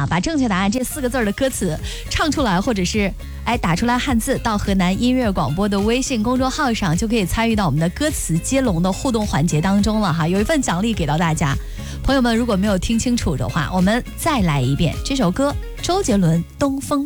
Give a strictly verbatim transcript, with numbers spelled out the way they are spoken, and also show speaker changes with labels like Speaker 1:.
Speaker 1: 啊，把正确答案这四个字的歌词唱出来，或者是哎打出来汉字，到河南音乐广播的微信公众号上，就可以参与到我们的歌词接龙的互动环节当中了哈。有一份奖励给到大家，朋友们如果没有听清楚的话，我们再来一遍这首歌，周杰伦《东风》。